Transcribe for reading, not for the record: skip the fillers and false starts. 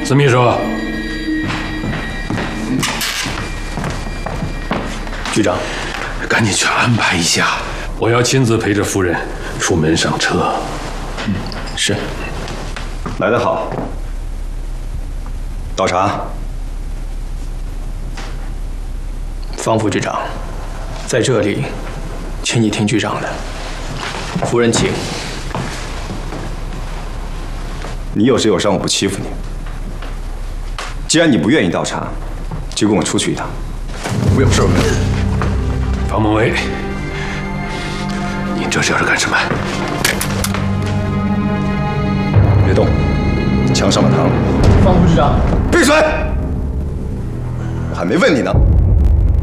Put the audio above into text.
司秘书， 局长， 赶紧去安排一下，我要亲自陪着夫人出门上车。 是。 来得好。倒茶。 方副局长，在这里，请你听局长的。夫人，请。 你有事有伤，我不欺负你。既然你不愿意倒茶，就跟我出去一趟。我有事问。 方孟威，你这是要干什么？ 别动，枪上了膛。 方副局长， 闭嘴！我还没问你呢。